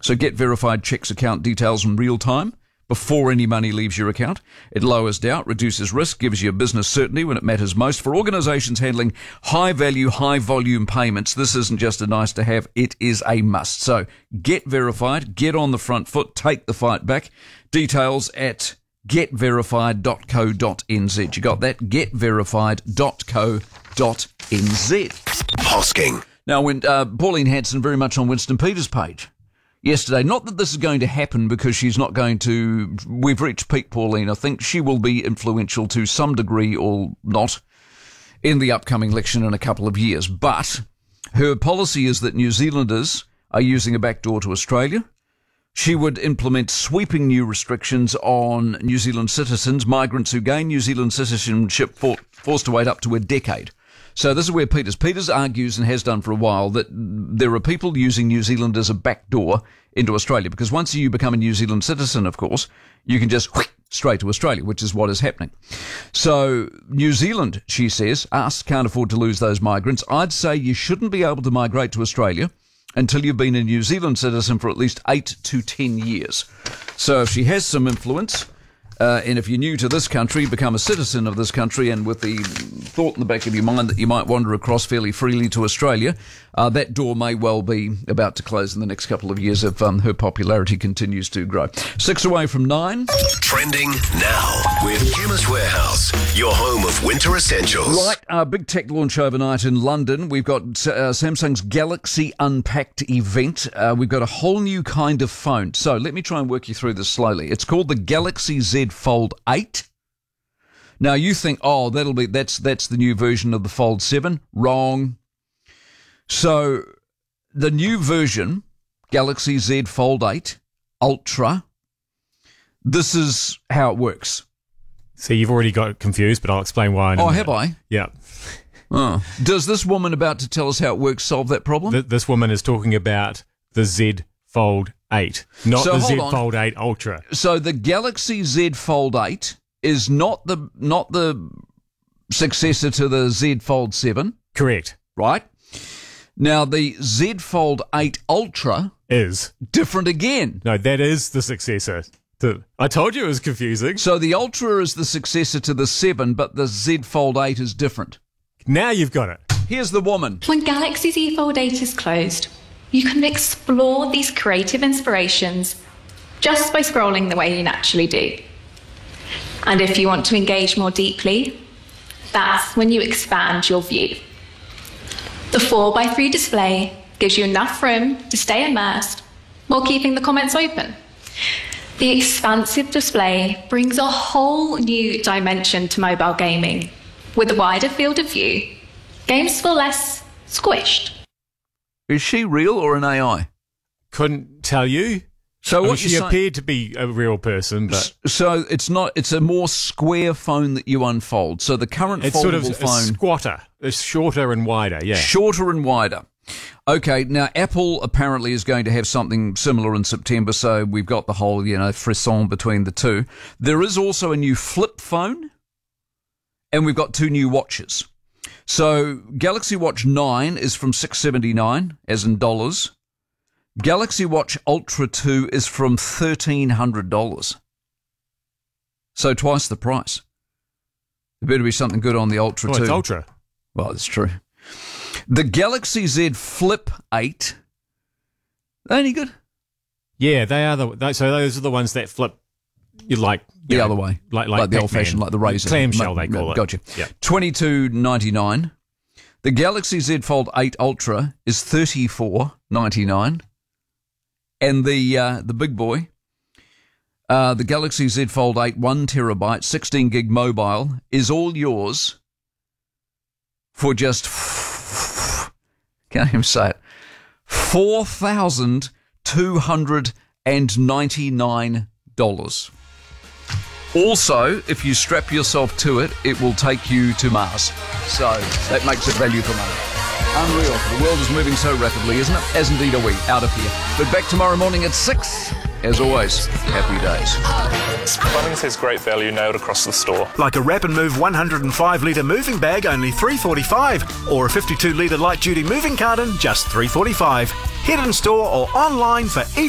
So Get Verified checks account details in real time before any money leaves your account. It lowers doubt, reduces risk, gives you business certainty when it matters most. For organisations handling high-value, high-volume payments, this isn't just a nice to have, it is a must. So Get Verified, get on the front foot, take the fight back. Details at getverified.co.nz. You got that? getverified.co.nz. Hosking. Now, when Pauline Hanson very much on Winston Peters' page yesterday, not that this is going to happen because she's not going to, we've reached peak Pauline. I think she will be influential to some degree or not in the upcoming election in a couple of years. But her policy is that New Zealanders are using a backdoor to Australia. She would implement sweeping new restrictions on New Zealand citizens, migrants who gain New Zealand citizenship forced to wait up to a decade. So this is where Peters argues, and has done for a while, that there are people using New Zealand as a backdoor into Australia, because once you become a New Zealand citizen, of course, you can just straight to Australia, which is what is happening. So New Zealand, she says, can't afford to lose those migrants. I'd say you shouldn't be able to migrate to Australia until you've been a New Zealand citizen for at least 8 to 10 years. So if she has some influence, and if you're new to this country, become a citizen of this country, and with the thought in the back of your mind that you might wander across fairly freely to Australia, that door may well be about to close in the next couple of years if her popularity continues to grow. 6 away from 9. Trending now with Chemist Warehouse, your home of winter essentials. Right, big tech launch overnight in London. We've got Samsung's Galaxy Unpacked event. We've got a whole new kind of phone. So let me try and work you through this slowly. It's called the Galaxy Z Fold 8. Now you think, that's the new version of the Fold 7. Wrong. So the new version, Galaxy Z Fold 8 Ultra, this is how it works. So you've already got confused, but I'll explain why. Have I? Yeah. Oh. Does this woman about to tell us how it works solve that problem? This woman is talking about the Z Fold 8, not the Z Fold 8 Ultra. So the Galaxy Z Fold 8 is not the successor to the Z Fold 7. Correct. Right? Now the Z Fold 8 Ultra is different again. No, that is the successor. I told you it was confusing. So the Ultra is the successor to the 7, but the Z Fold 8 is different. Now you've got it. Here's the woman. When Galaxy Z Fold 8 is closed, you can explore these creative inspirations just by scrolling the way you naturally do. And if you want to engage more deeply, that's when you expand your view. The 4x3 display gives you enough room to stay immersed while keeping the comments open. The expansive display brings a whole new dimension to mobile gaming. With a wider field of view, games feel less squished. Is she real or an AI? Couldn't tell you. So she appeared to be a real person, but so it's not. It's a more square phone that you unfold. So the current foldable sort of phone, squatter. It's shorter and wider. Yeah, shorter and wider. Okay, now Apple apparently is going to have something similar in September. So we've got the whole frisson between the two. There is also a new flip phone, and we've got 2 new watches. So Galaxy Watch 9 is from $679, as in dollars. Galaxy Watch Ultra 2 is from $1,300. So twice the price. There better be something good on the Ultra 2. It's Ultra. Well, that's true. The Galaxy Z Flip 8. Any good? Yeah, they are so those are the ones that flip. The other way, like the old-fashioned, like the Razr clamshell, they call it. Gotcha. Yeah. $22.99. The Galaxy Z Fold 8 Ultra is $34.99, and the big boy, the Galaxy Z Fold 8 1 terabyte 16 gig mobile is all yours for just can't even say it $4,299. Also, if you strap yourself to it, it will take you to Mars. So that makes it value for money. Unreal. The world is moving so rapidly, isn't it? As indeed are we, out of here. But back tomorrow morning at 6. As always, happy days. Bunnings has great value nailed across the store. Like a Wrap and Move 105-litre moving bag, only $3.45. Or a 52-litre light-duty moving carton, just $3.45. Head in store or online for